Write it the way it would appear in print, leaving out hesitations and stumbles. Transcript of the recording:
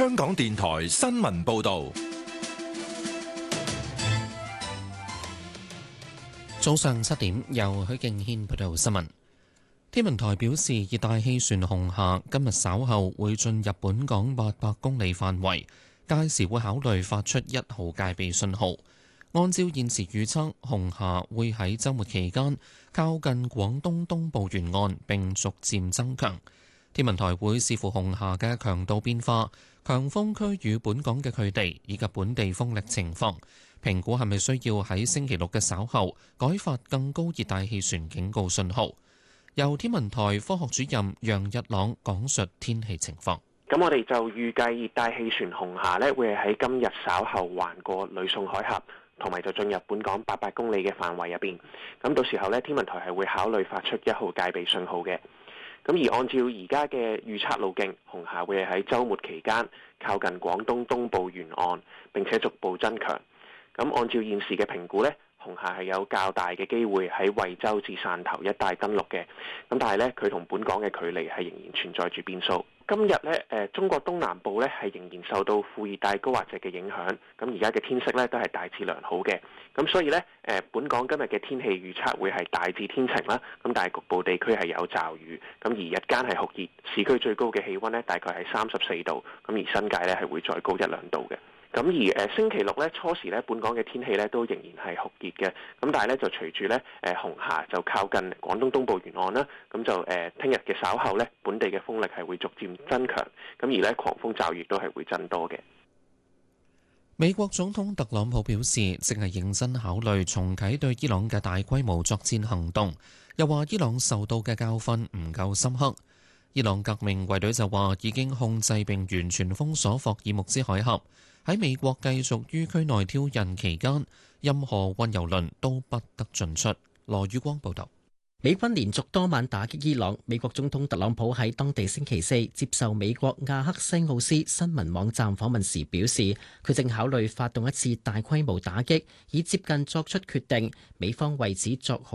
香港電台新聞報道。 早上7點，由許敬軒報道新聞。天文台表示，熱帶氣旋紅霞今日稍後會進入本港800公里範圍，屆時會考慮發出1號戒備信號。按照現時預測，紅霞會喺週末期間靠近廣東東部沿岸並逐漸增強。天文台會視乎紅霞嘅強度變化、強風區與本港嘅距離以及本地風力情況，評估係咪需要喺星期六嘅稍後改發更高熱帶氣旋警告信號。由天文台科學主任楊日朗講述天氣情況。 咁我哋就預計熱帶氣旋紅霞呢會喺今日稍後橫過呂宋海峽，同埋就進入本港800公里嘅範圍入邊。咁到時候呢，天文台係會考慮發出1號戒備信號嘅。咁而按照而家嘅預測路徑，紅霞會喺週末期間靠近廣東東部沿岸，並且逐步增強。咁按照現時嘅評估呢，紅霞係有較大嘅機會喺惠州至汕頭一帶登陸嘅。咁但係呢，佢同本港嘅距離係仍然存在住變數。今日呢，中國東南部呢係仍然受到副熱帶高壓脊嘅影響。咁而家嘅天色呢都係大致良好嘅。咁所以呢，本港今日嘅天氣預測會係大致天晴啦。咁但係局部地區係有驟雨。咁而日間係酷熱，市區最高嘅氣溫呢大概係34度。咁而新界呢係會再高1-2度嘅。咁而星期六咧初時咧，本港嘅天氣咧都仍然係酷熱嘅。咁但係咧就隨住咧紅霞就靠近廣東東部沿岸啦，咁就聽日嘅稍後咧，本地嘅風力係會逐漸增強。咁而咧狂風驟雨都係會增多嘅。 美國總統特朗普表示，正係認真考慮重啟對伊朗嘅大規模作戰行動，又話伊朗受到嘅教訓唔夠深刻。伊朗革命衛隊就話已經控制並完全封鎖霍爾木茲海峽。喺美國繼續於區內挑釁期間，任何運油輪都不得進出。羅宇光報道。 美軍連續多晚打擊伊朗，美國總統特朗普喺當地星期四接受美國亞克西奧斯新聞網站訪問時表示，佢正考慮發動一次大規模打擊，以接近作出決定。美方為此作好